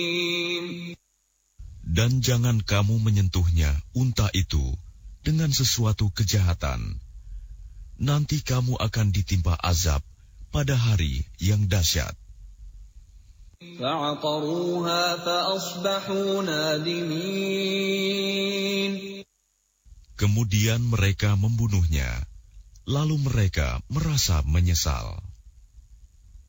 Dan jangan kamu menyentuhnya, unta itu, dengan sesuatu kejahatan. Nanti kamu akan ditimpa azab pada hari yang dahsyat. فَعَقَرُوهَا فَأَصْبَحُوا نَادِمِينَ. Kemudian mereka membunuhnya, lalu mereka merasa menyesal.